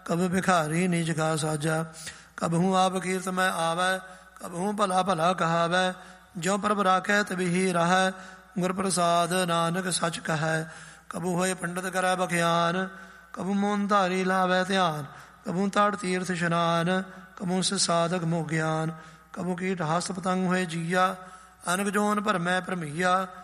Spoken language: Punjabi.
ਕਬ ਭਿਖਾਰੀ ਨਿਜ ਕਾ ਸਾਜਾ। ਕਬਹੂ ਆਪ ਕੀਰਤ ਮੈਂ ਆਵੈ, ਕਬਹੂ ਭਲਾ ਭਲਾ ਕਹਾਵੈ। ਜਿਉ ਪ੍ਰਭ ਰਾਖੈ ਤਬਿਹੀ ਰਹੈ, ਗੁਰ ਪ੍ਰਸਾਦ ਨਾਨਕ ਸੱਚ ਕਹੈ। ਕਬੂ ਹੋਏ ਪੰਡਤ ਕਰੈ ਬਖਿਆਨ, ਕਬੂ ਮੋਨ ਧਾਰੀ ਲਾਵੈ ਧਿਆਨ। ਕਬੂ ਤੜ ਤੀਰਥ ਇਸ਼ਨਾਨ, ਕਬੂ ਸਾਧਕ ਮੋਹ ਗਿਆਨ। ਕਬੂ ਕੀਟ ਹਸਤ ਪਤੰਗ ਹੋਏ ਜੀਆ, ਅਨਕ ਜੋਨ ਭਰਮੈ ਭਰਮਈਆ।